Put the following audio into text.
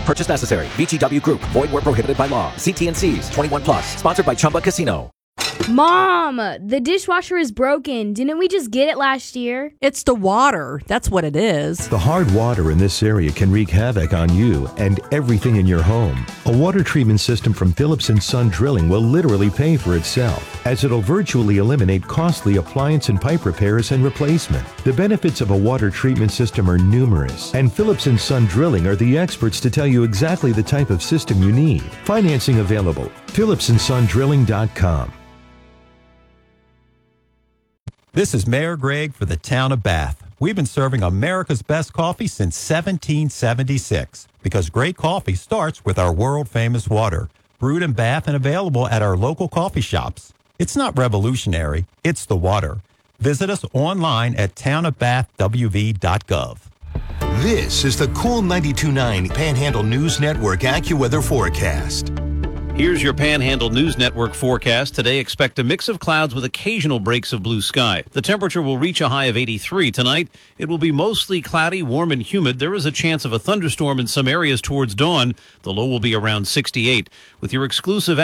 purchase necessary. VGW Group. Void where prohibited by law. See T&Cs. 21 plus. Sponsored by Chumba Casino. Mom, the dishwasher is broken. Didn't we just get it last year? It's the water. That's what it is. The hard water in this area can wreak havoc on you and everything in your home. A water treatment system from Phillips & Son Drilling will literally pay for itself, as it'll virtually eliminate costly appliance and pipe repairs and replacement. The benefits of a water treatment system are numerous, and Phillips & Son Drilling are the experts to tell you exactly the type of system you need. Financing available. PhillipsandSonDrilling.com. This is Mayor Greg for the town of Bath. We've been serving America's best coffee since 1776 because great coffee starts with our world-famous water, brewed in Bath and available at our local coffee shops. It's not revolutionary, it's the water. Visit us online at townofbathwv.gov. This is the Cool 92.9 Panhandle News Network AccuWeather forecast. Here's your Panhandle News Network forecast. Today, expect a mix of clouds with occasional breaks of blue sky. The temperature will reach a high of 83 tonight. It will be mostly cloudy, warm, and humid. There is a chance of a thunderstorm in some areas towards dawn. The low will be around 68. With your exclusive